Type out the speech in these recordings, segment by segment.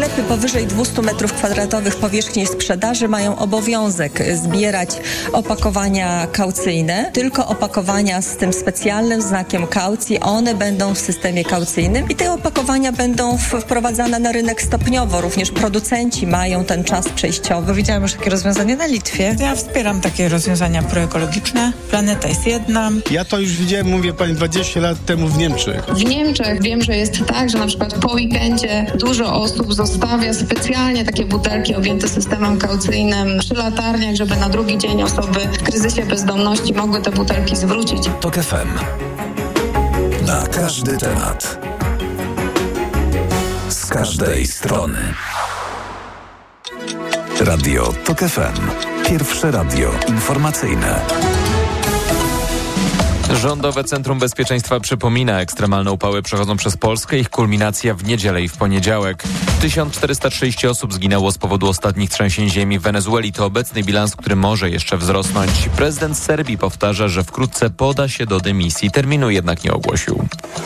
Sklepy powyżej 200 m2 powierzchni sprzedaży mają obowiązek zbierać opakowania kaucyjne. Tylko opakowania z tym specjalnym znakiem kaucji, one będą w systemie kaucyjnym i te opakowania będą wprowadzane na rynek stopniowo. Również producenci mają ten czas przejściowy. Widziałam już takie rozwiązanie na Litwie. Ja wspieram takie rozwiązania proekologiczne. Planeta jest jedna. Ja to już widziałem, mówię pani, 20 lat temu w Niemczech. W Niemczech wiem, że jest tak, że na przykład po weekendzie dużo osób zostawia specjalnie takie butelki objęte systemem kaucyjnym przy latarniach, żeby na drugi dzień osoby w kryzysie bezdomności mogły te butelki zwrócić. TOK FM. Na każdy temat. Z każdej strony. Radio TOK FM. Pierwsze radio informacyjne. Rządowe Centrum Bezpieczeństwa przypomina, ekstremalne upały przechodzą przez Polskę, ich kulminacja w niedzielę i w poniedziałek. 1430 osób zginęło z powodu ostatnich trzęsień ziemi w Wenezueli. To obecny bilans, który może jeszcze wzrosnąć. Prezydent Serbii powtarza, że wkrótce poda się do dymisji. Terminu jednak nie ogłosił.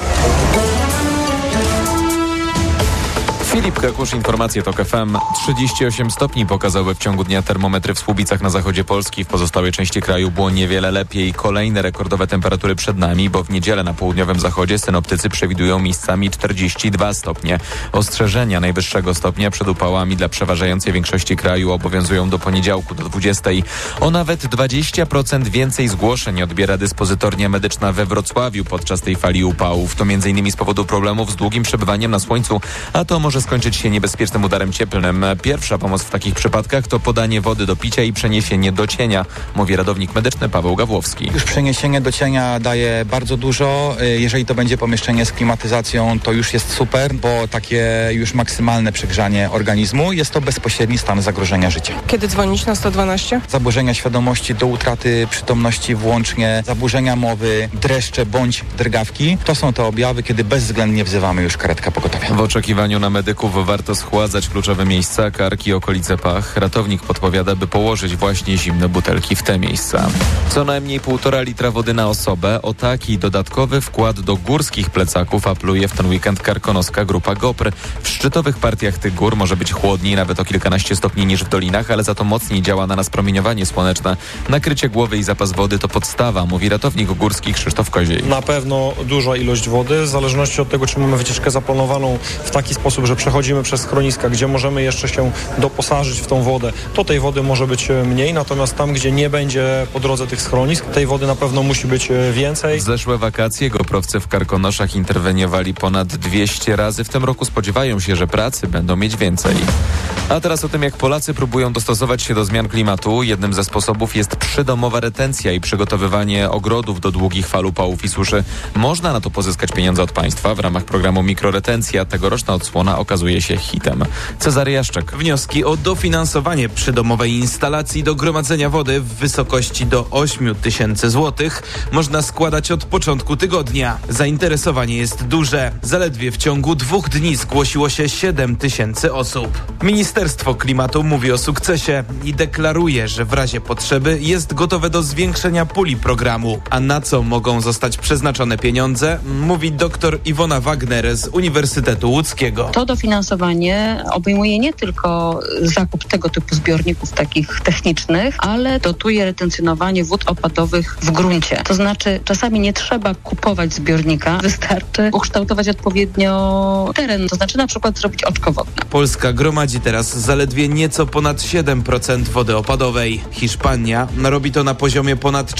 Filip Kakusz, informacje TOK FM. 38 stopni pokazały w ciągu dnia termometry w Słubicach na zachodzie Polski. W pozostałej części kraju było niewiele lepiej. Kolejne rekordowe temperatury przed nami, bo w niedzielę na południowym zachodzie synoptycy przewidują miejscami 42 stopnie. Ostrzeżenia najwyższego stopnia przed upałami dla przeważającej większości kraju obowiązują do poniedziałku do 20. O nawet 20% więcej zgłoszeń odbiera dyspozytornia medyczna we Wrocławiu podczas tej fali upałów. To m.in. z powodu problemów z długim przebywaniem na słońcu, a to może skończyć się niebezpiecznym udarem cieplnym. Pierwsza pomoc w takich przypadkach to podanie wody do picia i przeniesienie do cienia, mówi ratownik medyczny Paweł Gawłowski. Już przeniesienie do cienia daje bardzo dużo. Jeżeli to będzie pomieszczenie z klimatyzacją, to już jest super, bo takie już maksymalne przegrzanie organizmu jest to bezpośredni stan zagrożenia życia. Kiedy dzwonić na 112? Zaburzenia świadomości do utraty przytomności włącznie, zaburzenia mowy, dreszcze bądź drgawki. To są te objawy, kiedy bezwzględnie wzywamy już karetka pogotowia. W oczekiwaniu na medyków warto schładzać kluczowe miejsca, karki i okolice pach. Ratownik podpowiada, by położyć właśnie zimne butelki w te miejsca. Co najmniej 1,5 litra wody na osobę. O taki dodatkowy wkład do górskich plecaków apluje w ten weekend karkonoska grupa GOPR. W szczytowych partiach tych gór może być chłodniej, nawet o kilkanaście stopni niż w dolinach, ale za to mocniej działa na nas promieniowanie słoneczne. Nakrycie głowy i zapas wody to podstawa, mówi ratownik górski Krzysztof Koziej. Na pewno duża ilość wody, w zależności od tego, czy mamy wycieczkę zaplanowaną w taki sposób, że przechodzimy przez schroniska, gdzie możemy jeszcze się doposażyć w tą wodę, to tej wody może być mniej, natomiast tam, gdzie nie będzie po drodze tych schronisk, tej wody na pewno musi być więcej. W zeszłe wakacje goprowcy w Karkonoszach interweniowali ponad 200 razy. W tym roku spodziewają się, że pracy będą mieć więcej. A teraz o tym, jak Polacy próbują dostosować się do zmian klimatu. Jednym ze sposobów jest przydomowa retencja i przygotowywanie ogrodów do długich fal upałów i suszy. Można na to pozyskać pieniądze od państwa w ramach programu Mikroretencja. Tegoroczna odsłona okazuje się hitem. Cezary Jaszczek. Wnioski o dofinansowanie przydomowej instalacji do gromadzenia wody w wysokości do 8 000 złotych można składać od początku tygodnia. Zainteresowanie jest duże. Zaledwie w ciągu 2 dni zgłosiło się 7 000 osób. Ministerstwo Klimatu mówi o sukcesie i deklaruje, że w razie potrzeby jest gotowe do zwiększenia puli programu. A na co mogą zostać przeznaczone pieniądze, mówi dr Iwona Wagner z Uniwersytetu Łódzkiego. To dofinansowanie obejmuje nie tylko zakup tego typu zbiorników takich technicznych, ale dotuje retencjonowanie wód opadowych w gruncie. To znaczy czasami nie trzeba kupować zbiornika, wystarczy ukształtować odpowiednio teren, to znaczy na przykład zrobić oczko wodne. Polska gromadzi teraz zaledwie nieco ponad 7% wody opadowej. Hiszpania robi to na poziomie ponad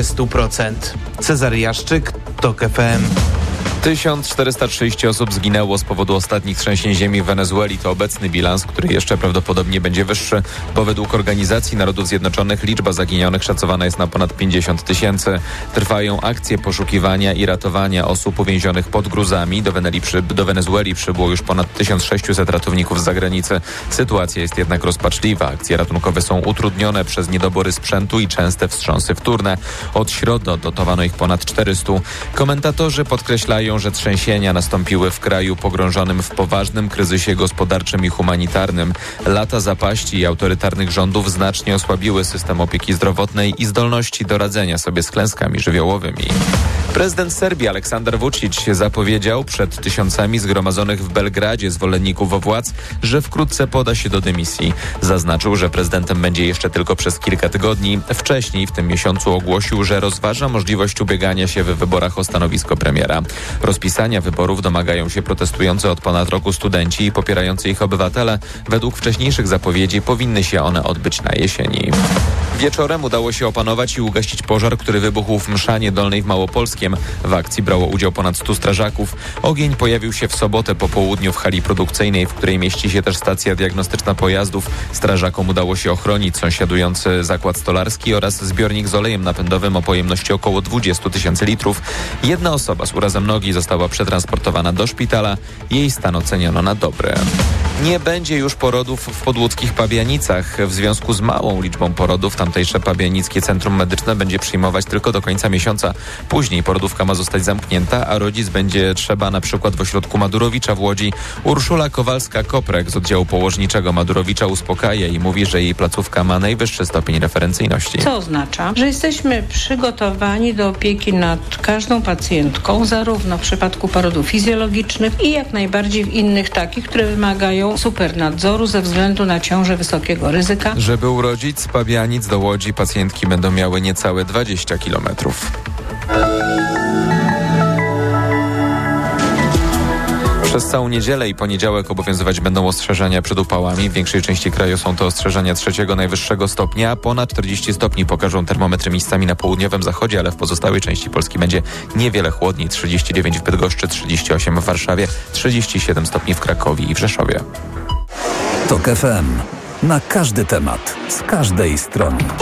40%. Cezary Jaszczyk, TOK FM. 1430 osób zginęło z powodu ostatnich trzęsień ziemi w Wenezueli. To obecny bilans, który jeszcze prawdopodobnie będzie wyższy, bo według Organizacji Narodów Zjednoczonych liczba zaginionych szacowana jest na ponad 50 000. Trwają akcje poszukiwania i ratowania osób uwięzionych pod gruzami. Do Wenezueli przybyło już ponad 1600 ratowników z zagranicy. Sytuacja jest jednak rozpaczliwa. Akcje ratunkowe są utrudnione przez niedobory sprzętu i częste wstrząsy wtórne. Od środy dotowano ich ponad 400. Komentatorzy podkreślają, oskarżają, że trzęsienia nastąpiły w kraju pogrążonym w poważnym kryzysie gospodarczym i humanitarnym. Lata zapaści i autorytarnych rządów znacznie osłabiły system opieki zdrowotnej i zdolności do radzenia sobie z klęskami żywiołowymi. Prezydent Serbii Aleksander Vučić zapowiedział przed tysiącami zgromadzonych w Belgradzie zwolenników władz, że wkrótce poda się do dymisji. Zaznaczył, że prezydentem będzie jeszcze tylko przez kilka tygodni. Wcześniej w tym miesiącu ogłosił, że rozważa możliwość ubiegania się w wyborach o stanowisko premiera. Rozpisania wyborów domagają się protestujący od ponad roku studenci i popierający ich obywatele. Według wcześniejszych zapowiedzi powinny się one odbyć na jesieni. Wieczorem udało się opanować i ugasić pożar, który wybuchł w Mszanie Dolnej w Małopolskiem. W akcji brało udział ponad 100 strażaków. Ogień pojawił się w sobotę po południu w hali produkcyjnej, w której mieści się też stacja diagnostyczna pojazdów. Strażakom udało się ochronić sąsiadujący zakład stolarski oraz zbiornik z olejem napędowym o pojemności około 20 000 litrów. Jedna osoba z urazem nogi została przetransportowana do szpitala. Jej stan oceniono na dobry. Nie będzie już porodów w podłódzkich Pabianicach. W związku z małą liczbą porodów tamtejsze Pabianickie Centrum Medyczne będzie przyjmować tylko do końca miesiąca. Później porodówka ma zostać zamknięta, a rodzic będzie trzeba na przykład w ośrodku Madurowicza w Łodzi. Urszula Kowalska-Koprek z oddziału położniczego Madurowicza uspokaja i mówi, że jej placówka ma najwyższy stopień referencyjności. Co oznacza, że jesteśmy przygotowani do opieki nad każdą pacjentką, zarówno w przypadku porodów fizjologicznych i jak najbardziej w innych takich, które wymagają supernadzoru ze względu na ciążę wysokiego ryzyka. Żeby urodzić z Pabianic do Łodzi, pacjentki będą miały niecałe 20 kilometrów. Przez całą niedzielę i poniedziałek obowiązywać będą ostrzeżenia przed upałami. W większej części kraju są to ostrzeżenia 3. najwyższego stopnia. Ponad 40 stopni pokażą termometry miejscami na południowym zachodzie, ale w pozostałej części Polski będzie niewiele chłodniej. 39 w Bydgoszczy, 38 w Warszawie, 37 stopni w Krakowie i w Rzeszowie. TOK FM. Na każdy temat, z każdej strony.